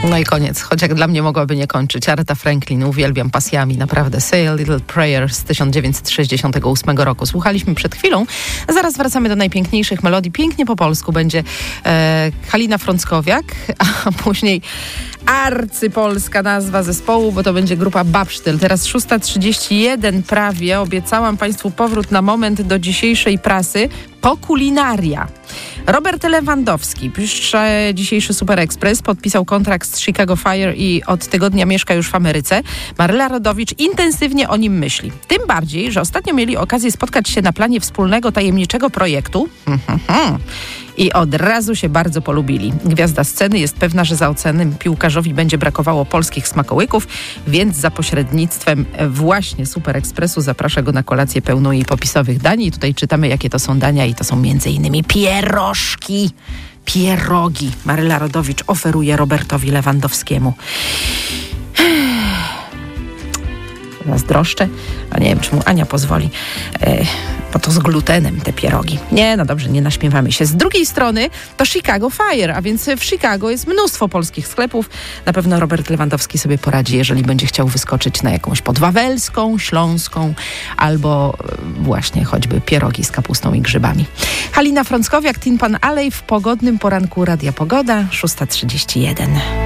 No i koniec, choć jak dla mnie mogłaby nie kończyć. Aretha Franklin, uwielbiam pasjami, naprawdę. Say a Little Prayer z 1968 roku. Słuchaliśmy przed chwilą, a zaraz wracamy do najpiękniejszych melodii. Pięknie po polsku będzie Halina Frąckowiak, a później arcypolska nazwa zespołu, bo to będzie grupa Babsztyl. Teraz 6:31 prawie. Obiecałam Państwu powrót na moment do dzisiejszej prasy. Kulinaria. Robert Lewandowski, pisze dzisiejszy Super Express, podpisał kontrakt z Chicago Fire i od tygodnia mieszka już w Ameryce. Maryla Rodowicz intensywnie o nim myśli. Tym bardziej, że ostatnio mieli okazję spotkać się na planie wspólnego tajemniczego projektu. I od razu się bardzo polubili. Gwiazda sceny jest pewna, że za oceanem piłkarzowi będzie brakowało polskich smakołyków, więc za pośrednictwem właśnie Super Expressu zaprasza go na kolację pełną jej popisowych dań. I tutaj czytamy, jakie to są dania i to są m.in. pierożki. Pierogi Maryla Rodowicz oferuje Robertowi Lewandowskiemu. Zazdroszczę, a nie wiem, czy mu Ania pozwoli, bo to z glutenem te pierogi. Nie, no dobrze, nie naśmiewamy się. Z drugiej strony to Chicago Fire, a więc w Chicago jest mnóstwo polskich sklepów. Na pewno Robert Lewandowski sobie poradzi, jeżeli będzie chciał wyskoczyć na jakąś podwawelską, śląską albo właśnie choćby pierogi z kapustą i grzybami. Halina Frąckowiak, Tin Pan Alley w pogodnym poranku Radia Pogoda, 6:31.